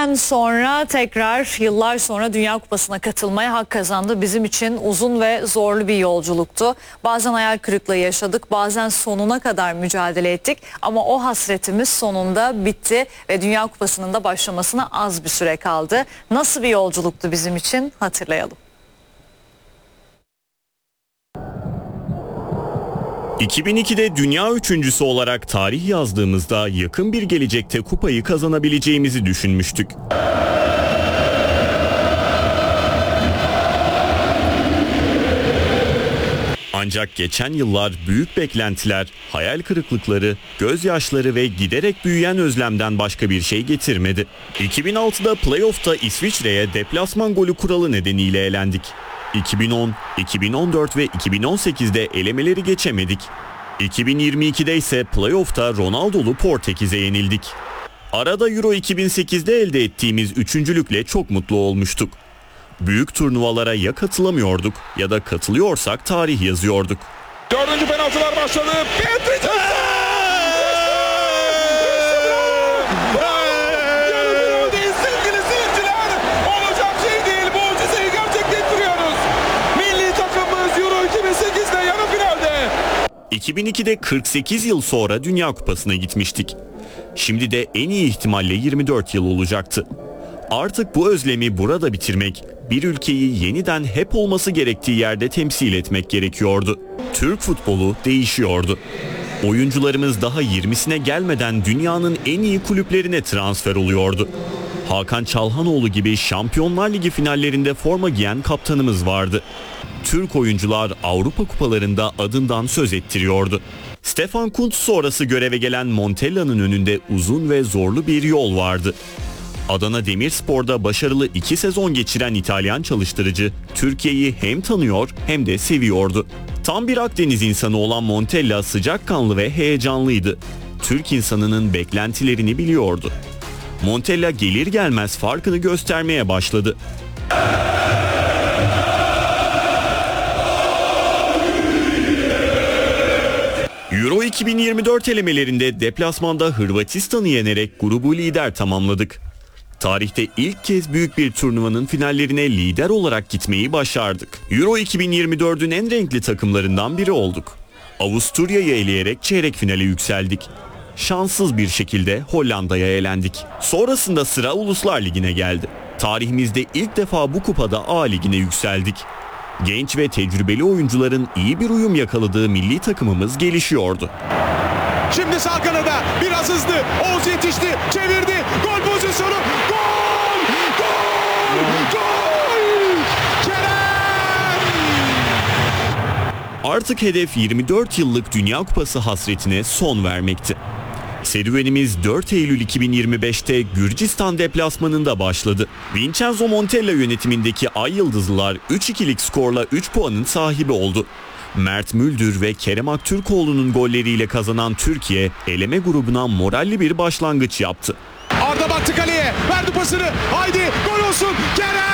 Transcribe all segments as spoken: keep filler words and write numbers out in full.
Pandemiden sonra tekrar yıllar sonra Dünya Kupası'na katılmaya hak kazandı. Bizim için uzun ve zorlu bir yolculuktu. Bazen hayal kırıklığı yaşadık, bazen sonuna kadar mücadele ettik. Ama o hasretimiz sonunda bitti ve Dünya Kupası'nın da başlamasına az bir süre kaldı. Nasıl bir yolculuktu bizim için hatırlayalım. iki bin ikide dünya üçüncüsü olarak tarih yazdığımızda yakın bir gelecekte kupayı kazanabileceğimizi düşünmüştük. Ancak geçen yıllar büyük beklentiler, hayal kırıklıkları, gözyaşları ve giderek büyüyen özlemden başka bir şey getirmedi. iki bin altıda playoff'ta İsviçre'ye deplasman golü kuralı nedeniyle elendik. iki bin on, iki bin on dört ve iki bin on sekizde elemeleri geçemedik. iki bin yirmi ikide ise playoff'ta Ronaldo'lu Portekiz'e yenildik. Arada Euro iki bin sekizde elde ettiğimiz üçüncülükle çok mutlu olmuştuk. Büyük turnuvalara ya katılamıyorduk ya da katılıyorsak tarih yazıyorduk. Dördüncü penaltılar başladı. iki bin ikide kırk sekiz yıl sonra Dünya Kupası'na gitmiştik. Şimdi de en iyi ihtimalle yirmi dört yıl olacaktı. Artık bu özlemi burada bitirmek, bir ülkeyi yeniden hep olması gerektiği yerde temsil etmek gerekiyordu. Türk futbolu değişiyordu. Oyuncularımız daha yirmisine gelmeden dünyanın en iyi kulüplerine transfer oluyordu. Hakan Çalhanoğlu gibi Şampiyonlar Ligi finallerinde forma giyen kaptanımız vardı. Türk oyuncular Avrupa kupalarında adından söz ettiriyordu. Stefan Kuntz sonrası göreve gelen Montella'nın önünde uzun ve zorlu bir yol vardı. Adana Demirspor'da başarılı iki sezon geçiren İtalyan çalıştırıcı Türkiye'yi hem tanıyor hem de seviyordu. Tam bir Akdeniz insanı olan Montella sıcakkanlı ve heyecanlıydı. Türk insanının beklentilerini biliyordu. Montella gelir gelmez farkını göstermeye başladı. Euro iki bin yirmi dört elemelerinde deplasmanda Hırvatistan'ı yenerek grubu lider tamamladık. Tarihte ilk kez büyük bir turnuvanın finallerine lider olarak gitmeyi başardık. Euro iki bin yirmi dördün en renkli takımlarından biri olduk. Avusturya'yı eleyerek çeyrek finale yükseldik. Şanssız bir şekilde Hollanda'ya elendik. Sonrasında sıra Uluslar Ligi'ne geldi. Tarihimizde ilk defa bu kupada A Ligi'ne yükseldik. Genç ve tecrübeli oyuncuların iyi bir uyum yakaladığı milli takımımız gelişiyordu. Şimdi sağ kanada biraz hızlı. Oğuz yetişti, çevirdi. Gol pozisyonu. Gol! Gol! Gol! Kerem! Artık hedef yirmi dört yıllık Dünya Kupası hasretine son vermekti. Serüvenimiz dört Eylül iki bin yirmi beşte Gürcistan deplasmanında başladı. Vincenzo Montella yönetimindeki Ay Yıldızlılar üç ikilik skorla üç puanın sahibi oldu. Mert Müldür ve Kerem Aktürkoğlu'nun golleriyle kazanan Türkiye, eleme grubuna moralli bir başlangıç yaptı. Arda baktı kaleye, verdi pasını, haydi gol olsun, Kerem!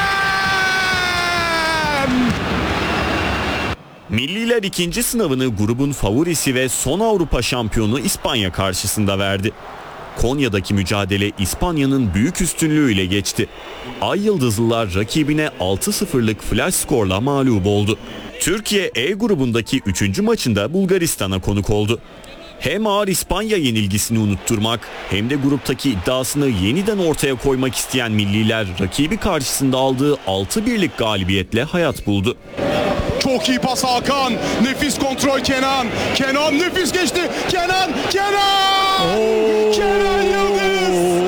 Milliler ikinci sınavını grubun favorisi ve son Avrupa şampiyonu İspanya karşısında verdi. Konya'daki mücadele İspanya'nın büyük üstünlüğüyle geçti. Ay Yıldızlılar rakibine altı sıfırlık flash skorla mağlup oldu. Türkiye E grubundaki üçüncü maçında Bulgaristan'a konuk oldu. Hem ağır İspanya yenilgisini unutturmak hem de gruptaki iddiasını yeniden ortaya koymak isteyen milliler rakibi karşısında aldığı altı birlik galibiyetle hayat buldu. Çok iyi pas Hakan. Nefis kontrol Kenan. Kenan nefis geçti. Kenan! Kenan! Oo. Kenan Yıldız!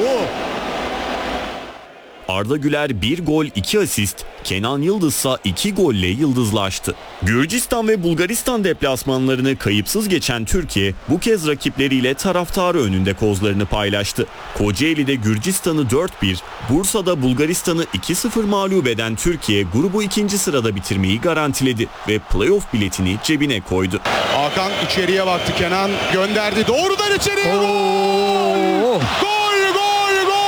Arda Güler bir gol iki asist, Kenan Yıldızsa iki golle yıldızlaştı. Gürcistan ve Bulgaristan deplasmanlarını kayıpsız geçen Türkiye bu kez rakipleriyle taraftarı önünde kozlarını paylaştı. Kocaeli'de Gürcistan'ı dört bir, Bursa'da Bulgaristan'ı iki sıfır mağlup eden Türkiye grubu ikinci sırada bitirmeyi garantiledi ve playoff biletini cebine koydu. Hakan içeriye baktı, Kenan gönderdi, doğrudan içeriye. Oo. Gol! Gol! Gol! Gol!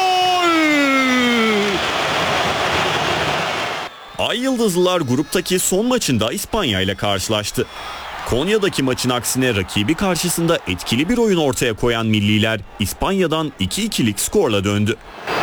Ay Yıldızlılar gruptaki son maçında İspanya ile karşılaştı. Konya'daki maçın aksine rakibi karşısında etkili bir oyun ortaya koyan milliler İspanya'dan iki ikilik skorla döndü.